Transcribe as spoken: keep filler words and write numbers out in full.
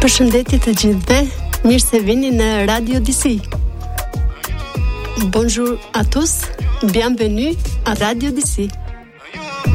Përshëndetje të gjithëve, mirë se vini në Radio D C. Bonjour à tous, bienvenue à Radio D C.